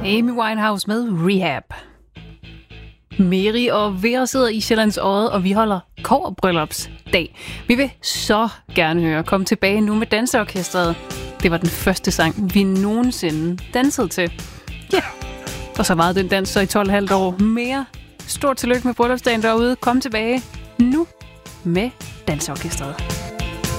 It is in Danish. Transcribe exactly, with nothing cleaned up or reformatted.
Amy Winehouse med Rehab. Mary og Vera sidder i Sjællands Odde, og vi holder kobberbryllupsdag. Vi vil så gerne høre Kom tilbage nu med danseorkestret. Det var den første sang, vi nogensinde dansede til. Ja, og så varede den dans så i tolv komma fem år mere. Stort tillykke med bryllupsdagen derude. Kom tilbage nu med danseorkestret.